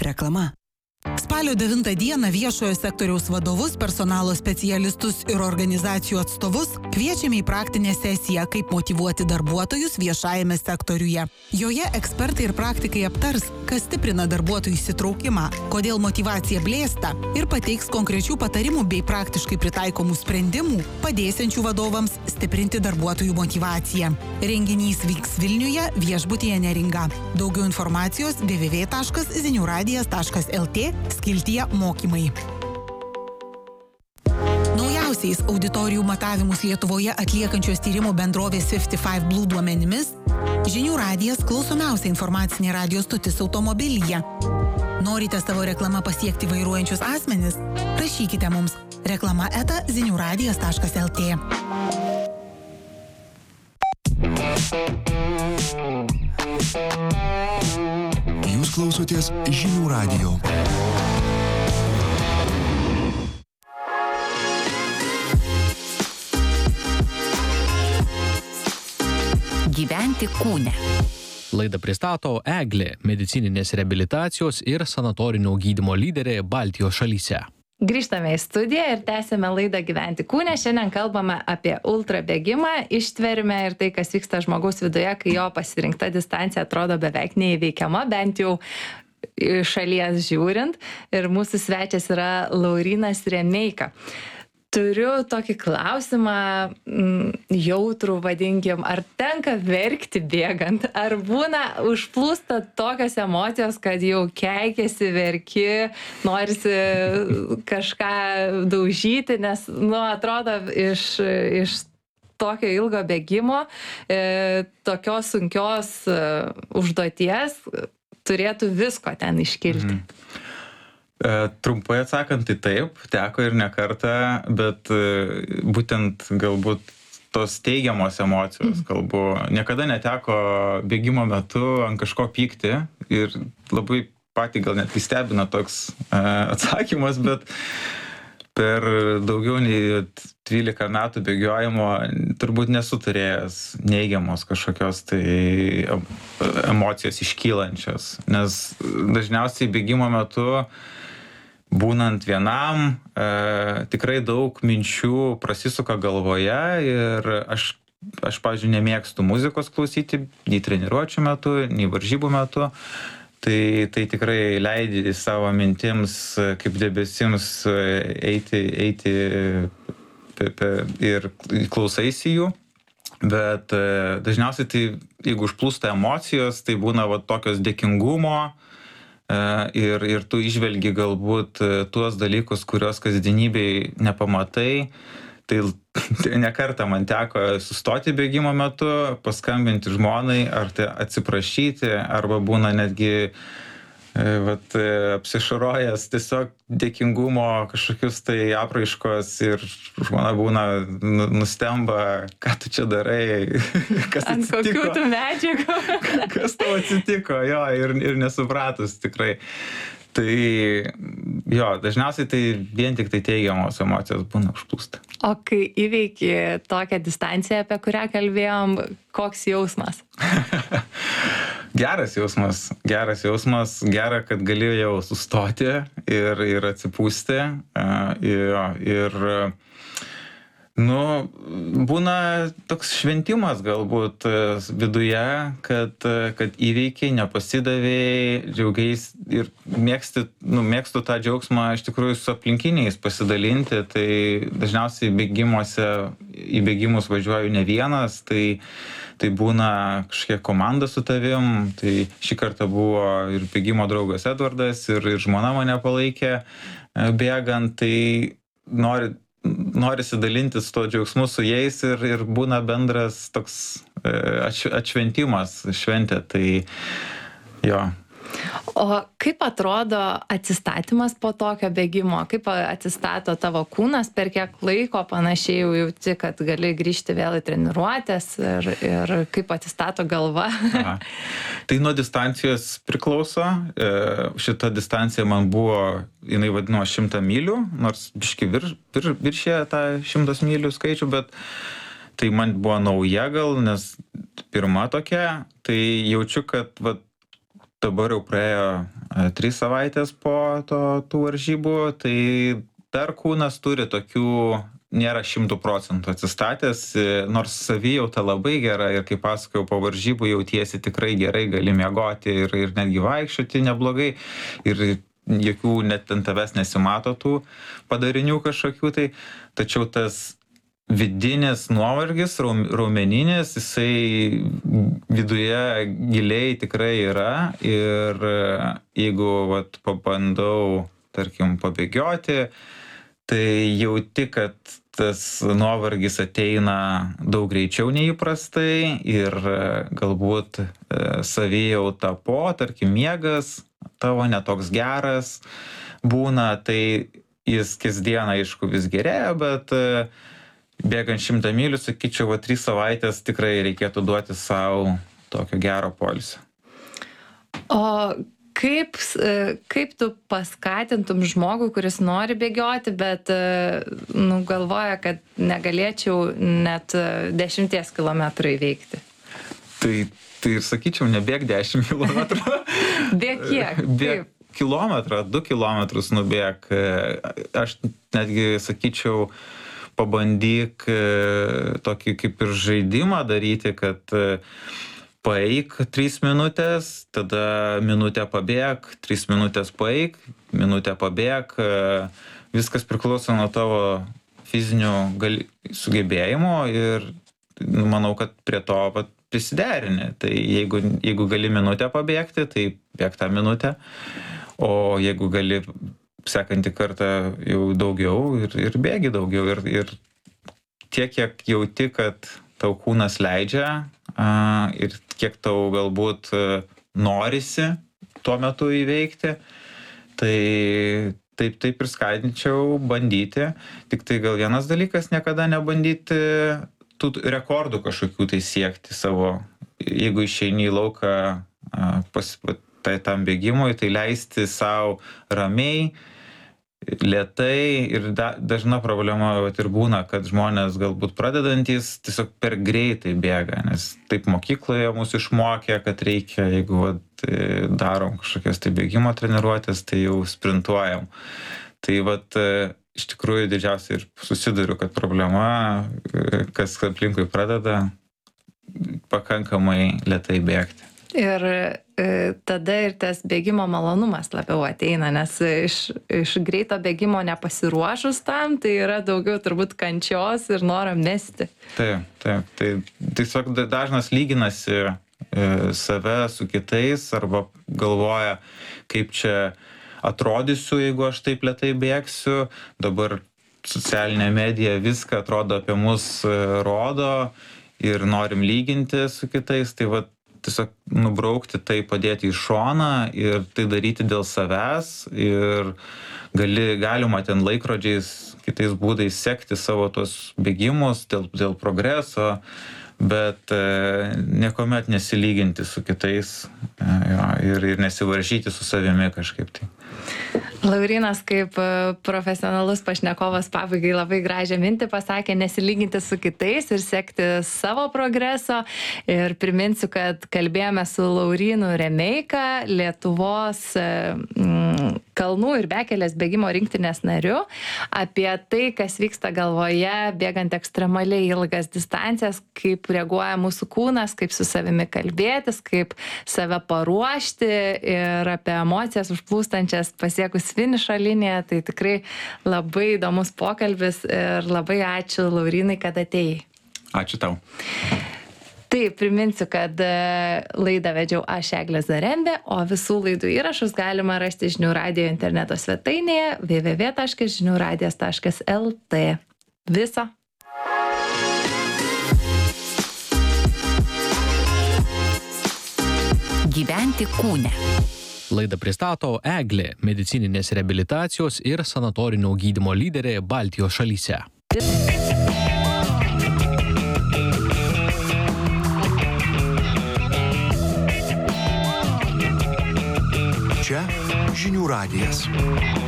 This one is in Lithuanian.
reklama. Spalio 9 dieną viešojo sektoriaus vadovus, personalo specialistus ir organizacijų atstovus kviečiame į praktinę sesiją, kaip motyvuoti darbuotojus viešajame sektoriuje. Joje ekspertai ir praktikai aptars, kas stiprina darbuotojų įsitraukimą, kodėl motyvacija blėsta ir pateiks konkrečių patarimų bei praktiškai pritaikomų sprendimų, padėsiančių vadovams stiprinti darbuotojų motyvaciją. Renginys vyks Vilniuje, viešbutyje Neringa. Daugiau informacijos www.ziniuradijas.lt skiltyje mokymai. Naujausiais auditorijų matavimus Lietuvoje atliekančios tyrimų bendrovės 55 Blue duomenimis, Žinių radijas klausomiausia informacinė radijo stotis automobilyje. Norite savo reklamą pasiekti vairuojančius asmenis? Rašykite mums reklama@ziniuradijas.lt. Jūs klausotės Žinių radijo. Gyventi kūne. Laidą pristato Eglė, medicininės reabilitacijos ir sanatorinio gydymo lyderė Baltijos šalyse. Grįžtame į studiją ir tęsėme laidą Gyventi kūne. Šiandien kalbame apie ultrabėgimą, ištvermę ir tai, kas vyksta žmogaus viduje, kai jo pasirinkta distancija atrodo beveik neįveikiama, bent jau šalies žiūrint. Ir mūsų svečias yra Laurynas Remeika. Turiu tokį klausimą, jautrų vadinkim, ar tenka verkti bėgant, ar būna užplūsta tokios emocijos, kad jau keikiasi, verki, norisi kažką daužyti, nes, atrodo, iš tokio ilgo bėgimo, tokios sunkios užduoties turėtų visko ten iškilti. Trumpai atsakant, tai taip, teko ir ne kartą, bet būtent galbūt tos teigiamos emocijos kalbu. Niekada neteko bėgimo metu ant kažko pykti ir labai patį gal net stebina toks atsakymas, bet per daugiau nei 12 metų bėgiojimo turbūt nesu turėjęs neigiamos kažkokios tai emocijos iškylančios, nes dažniausiai bėgimo metu būnant vienam, tikrai daug minčių prasisuka galvoje ir aš pavyzdžiui, nemėgstu muzikos klausyti nei treniruočių metu, nei varžybų metu. Tai tikrai leidi savo mintims kaip debesims eiti ir klausaisi jų. Bet dažniausiai tai, jeigu užplūsta emocijos, tai būna tokios dėkingumo, ir tu išvelgi galbūt tuos dalykus, kuriuos kasdienybėj nepamatai. Tai ne kartą man teko sustoti bėgimo metu, paskambinti žmonai, ar tai atsiprašyti, arba būna netgi apsišarojęs tiesiog dėkingumo kažkokius tai apraiškos ir žmona būna nustemba, ką tu čia darai, kas atsitiko. Ant kokių tų medžiagų. Kas tau atsitiko, jo, ir nesupratus tikrai. Tai jo, dažniausiai tai vien tik tai teigiamos emocijos būna užplūsta. O kai įveiki tokią distanciją, apie kurią kalbėjom, koks jausmas? Geras jausmas, gera, kad galėjau sustoti ir atsipūsti. Būna toks šventimas galbūt viduje, kad įveikiai, nepasidavėjai, džiaugiais ir mėgstu tą džiaugsmą iš tikrųjų su aplinkiniais pasidalinti. Tai dažniausiai į bėgimus važiuoju ne vienas, tai būna kažkiek komanda su tavim. Tai šį kartą buvo ir bėgimo draugas Edvardas, ir žmona mane palaikė bėgant. Tai norisi dalintis tuo džiaugsmu su jais ir būna bendras toks atšventimas, šventė. Tai jo. O kaip atrodo atsistatymas po tokio bėgimo? Kaip atsistato tavo kūnas, per kiek laiko panašiai jau jauti, kad gali grįžti vėl į treniruotės ir kaip atsistato galva? Tai nuo distancijos priklauso. Šita distancija man buvo, jinai vadino 100 mylių, nors biški viršė tą 100 mylių skaičių, bet tai man buvo nauja gal, nes pirma tokia. Tai jaučiu, kad dabar jau praėjo 3 savaitės po tų varžybų, tai dar kūnas turi tokių, nėra 100% atsistatęs, nors savijauta labai gera ir kaip pasakojau, po varžybų jautiesi tikrai gerai, gali miegoti ir netgi vaikščioti neblogai ir jokių net ant tavęs nesimato tų padarinių kažkokių tai, tačiau tas vidinis nuovargis, raumeninis, jisai viduje giliai tikrai yra ir jeigu pabandau, tarkim, pabėgioti, tai jauti, kad tas nuovargis ateina daug greičiau nei įprastai ir galbūt savijauta tarkim, miegas tavo netoks geras būna, tai jis kasdieną, aišku, vis gerėja, bet bėgant 100 mylių, sakyčiau, 3 savaitės tikrai reikėtų duoti savo tokio gero poilsio. O kaip tu paskatintum žmogų, kuris nori bėgioti, bet galvoja, kad negalėčiau net 10 kilometrų įveikti? Tai ir sakyčiau, nebėg 10 kilometrų. Bėg kiek? Bėg kilometrą, 2 kilometrus nubėg. Aš netgi sakyčiau, pabandyk tokį kaip ir žaidimą daryti, kad paeik 3 minutės, tada minutę pabėg, 3 minutės paeik, minutę pabėg. Viskas priklauso nuo tavo fizinių sugebėjimų ir manau, kad prie to prisiderini. Tai jeigu gali minutę pabėgti, tai bėg tą minutę, o jeigu gali sekantį kartą jau daugiau ir bėgi daugiau ir tiek, kiek jauti, kad tau kūnas leidžia ir kiek tau galbūt norisi tuo metu įveikti, tai taip ir skatinčiau bandyti. Tik tai gal vienas dalykas, niekada nebandyti tų rekordų kažkokių tai siekti savo. Jeigu išeini į lauką tam bėgimui, tai leisti savo ramiai, lėtai ir dažna problema ir būna, kad žmonės galbūt pradedantys tiesiog per greitai bėga, nes taip mokykloje mūsų išmokė, kad reikia, jeigu darom kažkokias tai bėgimo treniruotės, tai jau sprintuojam. Tai iš tikrųjų didžiausia ir susiduriu, kad problema, kas aplinkui pradeda, pakankamai lėtai bėgti. Ir tada ir tas bėgimo malonumas labiau ateina, nes iš greito bėgimo nepasiruošus tam, tai yra daugiau turbūt kančios ir noro mesti. Taip. Tai tiesiog dažnas lyginasi save su kitais arba galvoja, kaip čia atrodysiu, jeigu aš taip lėtai bėgsiu. Dabar socialinė medija viską atrodo apie mus rodo ir norim lyginti su kitais, tai tiesiog nubraukti tai, padėti į šoną ir tai daryti dėl savęs ir galima ten laikrodžiais, kitais būdais sekti savo tos bėgimus dėl progreso, bet niekuomet nesilyginti su kitais ir nesivaržyti su savimi kažkaip tai. Laurynas kaip profesionalus pašnekovas pabaigai labai gražią mintį pasakė, nesilyginti su kitais ir sekti savo progreso. Ir priminsiu, kad kalbėjome su Laurynu Remeika, Lietuvos kalnų ir bekelės bėgimo rinktinės nariu, apie tai, kas vyksta galvoje bėgant ekstremaliai ilgas distancijas, kaip reaguoja mūsų kūnas, kaip su savimi kalbėtis, kaip save paruošti ir apie emocijas užplūstančias pasiekus finišo liniją. Tai tikrai labai įdomus pokalbis ir labai ačiū Laurynai, kad atėjai. Ačiū tau. Taip, priminsiu, kad laidą vedžiau aš Eglė Zarembė, o visų laidų įrašus galima rasti Žinių radijo interneto svetainėje www.žiniuradijas.lt. Viso. Gyventi kūne. Laidą pristato Eglė, medicininės reabilitacijos ir sanatorinio gydymo lyderė Baltijos šalyse. Čia Žinių radijas.